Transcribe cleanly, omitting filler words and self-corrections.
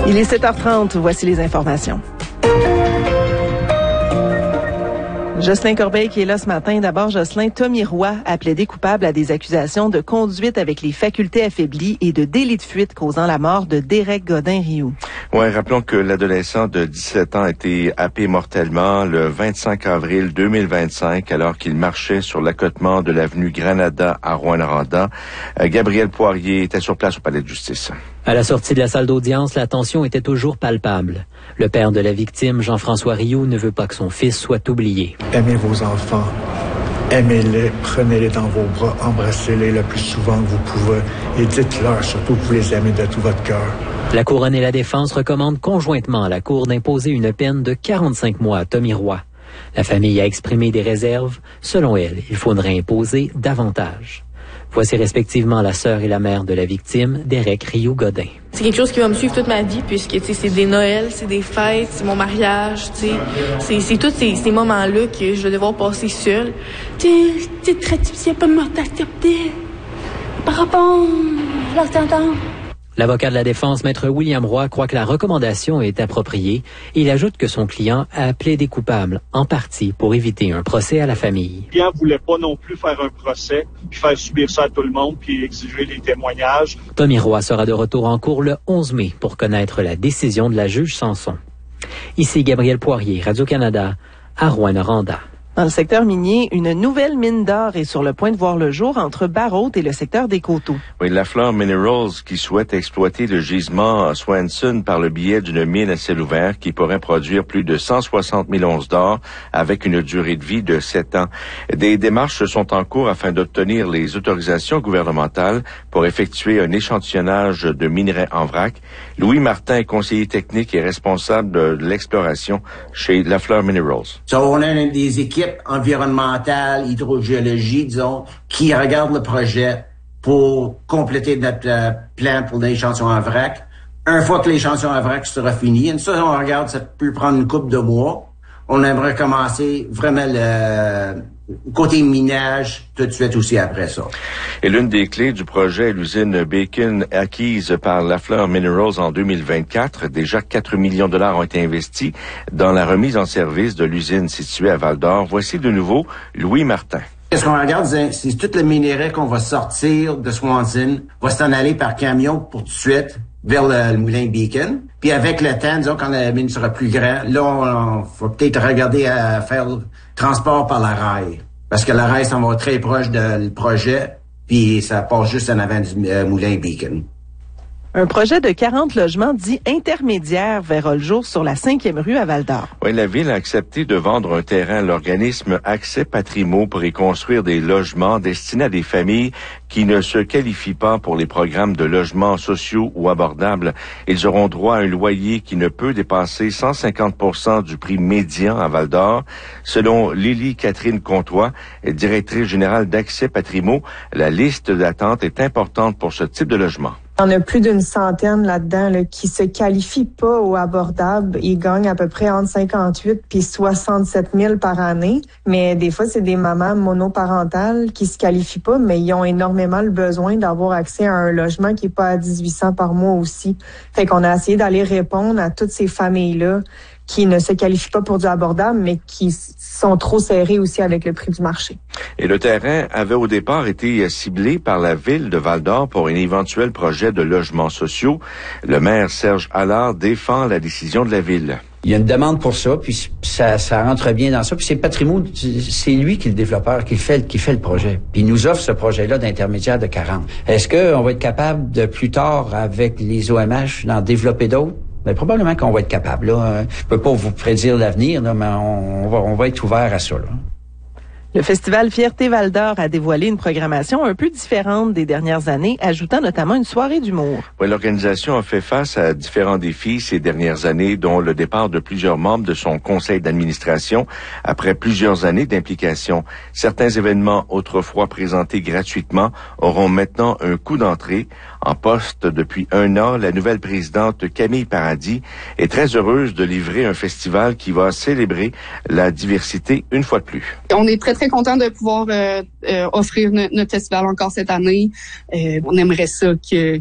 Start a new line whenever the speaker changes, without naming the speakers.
Il est 7h30, voici les informations. Jocelyn Corbeil qui est là ce matin. D'abord, Jocelyn, Tommy Roy a plaidé coupable à des accusations de conduite avec les facultés affaiblies et de délit de fuite causant la mort de Derek Godin-Rioux.
Ouais, rappelons que l'adolescent de 17 ans a été happé mortellement le 25 avril 2025 alors qu'il marchait sur l'accotement de l'avenue Granada à Rouyn-Noranda. Gabriel Poirier était sur place au palais de justice.
À la sortie de la salle d'audience, la tension était toujours palpable. Le père de la victime, Jean-François Rioux, ne veut pas que son fils soit oublié.
Aimez vos enfants, aimez-les, prenez-les dans vos bras, embrassez-les le plus souvent que vous pouvez et dites-leur surtout que vous les aimez de tout votre cœur.
La Couronne et la Défense recommandent conjointement à la Cour d'imposer une peine de 45 mois à Tommy Roy. La famille a exprimé des réserves. Selon elle, il faudrait imposer davantage. Voici respectivement la sœur et la mère de la victime, Derek Rioux Godin.
C'est quelque chose qui va me suivre toute ma vie puisque c'est des Noëls, c'est des fêtes, c'est mon mariage, c'est tous ces moments-là que je vais devoir passer seule.
C'est très difficile pas de m'accepter par rapport à leur sentence.
L'avocat de la défense, Maître William Roy, croit que la recommandation est appropriée et il ajoute que son client a plaidé coupable, en partie, pour éviter un procès à la famille.
Le client voulait pas non plus faire un procès, puis faire subir ça à tout le monde, puis exiger des témoignages.
Tommy Roy sera de retour en cour le 11 mai pour connaître la décision de la juge Sanson. Ici Gabriel Poirier, Radio-Canada, à Rouyn-Noranda.
Dans le secteur minier, une nouvelle mine d'or est sur le point de voir le jour entre Barrault et le secteur des Coteaux.
Oui, Lafleur Minerals qui souhaite exploiter le gisement Swanson par le biais d'une mine à ciel ouvert qui pourrait produire plus de 160 000 onces d'or avec une durée de vie de 7 ans. Des démarches sont en cours afin d'obtenir les autorisations gouvernementales pour effectuer un échantillonnage de minerais en vrac. Louis Martin est conseiller technique et responsable de l'exploration chez Lafleur Minerals.
On a des équipes environnementale, hydrogéologie, disons, qui regarde le projet pour compléter notre plan pour l'échantillon en vrac. Une fois que l'échantillon en vrac sera fini, ça, on regarde, ça peut prendre une couple de mois. On aimerait commencer vraiment le côté minage tout de suite aussi après ça.
Et l'une des clés du projet est l'usine Bacon acquise par Lafleur Minerals en 2024. Déjà 4 millions de dollars ont été investis dans la remise en service de l'usine située à Val-d'Or. Voici de nouveau Louis Martin.
Ce qu'on regarde, c'est tout le minerai qu'on va sortir de Swanson, va s'en aller par camion pour tout de suite vers le moulin Beacon. Puis avec le temps, disons, quand la mine sera plus grande, là, on va peut-être regarder à faire le transport par la rail. Parce que la rail s'en va très proche du projet, puis ça passe juste en avant du moulin Beacon.
Un projet de 40 logements dits intermédiaires verra le jour sur la 5e rue à Val-d'Or.
Oui, la ville a accepté de vendre un terrain à l'organisme Accès Patrimo pour y construire des logements destinés à des familles qui ne se qualifient pas pour les programmes de logements sociaux ou abordables. Ils auront droit à un loyer qui ne peut dépasser 150% du prix médian à Val-d'Or. Selon Lily Catherine Comtois, directrice générale d'Accès Patrimo, la liste d'attente est importante pour ce type de logement.
Il y en a plus d'une centaine là-dedans qui se qualifient pas au abordable. Ils gagnent à peu près entre 58 puis 67 000 par année. Mais des fois, c'est des mamans monoparentales qui se qualifient pas, mais ils ont énormément le besoin d'avoir accès à un logement qui est pas à 1800 par mois aussi. Fait qu'on a essayé d'aller répondre à toutes ces familles-là qui ne se qualifient pas pour du abordable, mais qui sont trop serrés aussi avec le prix du marché.
Et le terrain avait au départ été ciblé par la ville de Val-d'Or pour un éventuel projet de logements sociaux. Le maire Serge Allard défend la décision de la ville.
Il y a une demande pour ça, puis ça rentre bien dans ça. Puis c'est Patrimo, c'est lui qui est le développeur, qui fait le projet. Puis il nous offre ce projet-là d'intermédiaire de 40. Est-ce qu'on va être capable de plus tard, avec les OMH, d'en développer d'autres? Mais probablement qu'on va être capable. Là. Je peux pas vous prédire l'avenir, là, mais on va être ouvert à ça. Là.
Le Festival Fierté Val-d'Or a dévoilé une programmation un peu différente des dernières années, ajoutant notamment une soirée d'humour.
Oui, l'organisation a fait face à différents défis ces dernières années, dont le départ de plusieurs membres de son conseil d'administration après plusieurs années d'implication. Certains événements autrefois présentés gratuitement auront maintenant un coût d'entrée. En poste depuis 1 an, la nouvelle présidente Camille Paradis est très heureuse de livrer un festival qui va célébrer la diversité une fois de plus.
On est très content de pouvoir offrir notre festival encore cette année. On aimerait ça que